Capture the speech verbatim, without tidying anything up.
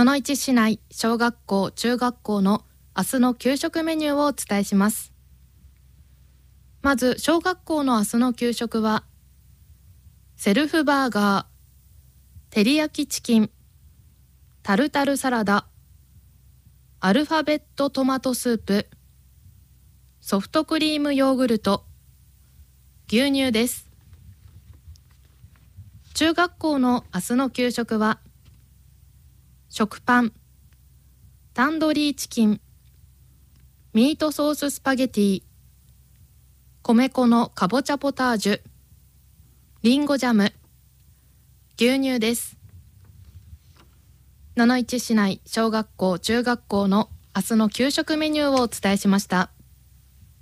野々市市内小学校中学校の明日の給食メニューをお伝えします。まず小学校の明日の給食はセルフバーガー、照り焼きチキン、タルタルサラダ、アルファベットトマトスープ、ソフトクリームヨーグルト、牛乳です。中学校の明日の給食は食パン、タンドリーチキン、ミートソーススパゲティ、米粉のかぼちゃポタージュ、リンゴジャム、牛乳です。野々市市内小学校中学校の明日の給食メニューをお伝えしました。